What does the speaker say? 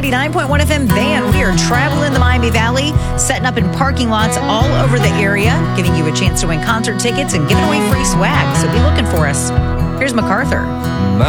99.1 FM Van. We are traveling the Miami Valley, setting up in parking lots all over the area, giving you a chance to win concert tickets and giving away free swag. So be looking for us. Here's MacArthur.